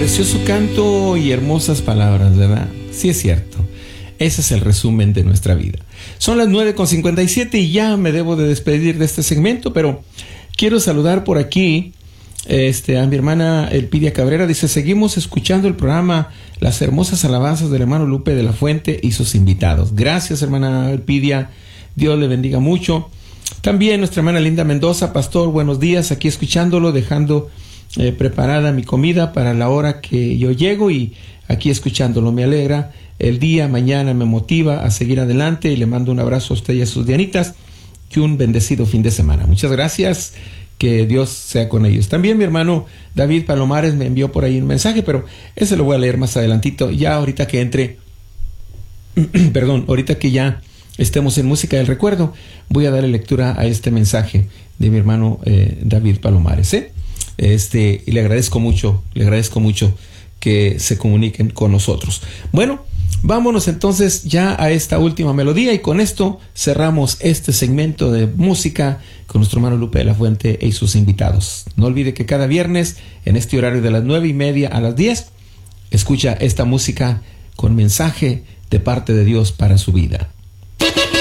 Precioso canto y hermosas palabras, ¿verdad? Sí es cierto. Ese es el resumen de nuestra vida. Son las 9:57 y ya me debo de despedir de este segmento, pero quiero saludar por aquí a mi hermana Elpidia Cabrera. Dice, seguimos escuchando el programa Las hermosas alabanzas del hermano Lupe de la Fuente y sus invitados. Gracias, hermana Elpidia. Dios le bendiga mucho. También nuestra hermana Linda Mendoza, pastor, buenos días, aquí escuchándolo, dejando preparada mi comida para la hora que yo llego y aquí escuchándolo. Me alegra el día, mañana me motiva a seguir adelante y le mando un abrazo a usted y a sus dianitas y un bendecido fin de semana. Muchas gracias, que Dios sea con ellos. También mi hermano David Palomares me envió por ahí un mensaje, pero ese lo voy a leer más adelantito, ya ahorita que entre, ahorita que ya estemos en música del recuerdo, voy a darle lectura a este mensaje de mi hermano David Palomares, y le agradezco mucho que se comuniquen con nosotros. Bueno, vámonos entonces ya a esta última melodía y con esto cerramos este segmento de música con nuestro hermano Lupe de la Fuente y sus invitados. No olvide que cada viernes en este horario de las 9:30 a las 10 escucha esta música con mensaje de parte de Dios para su vida.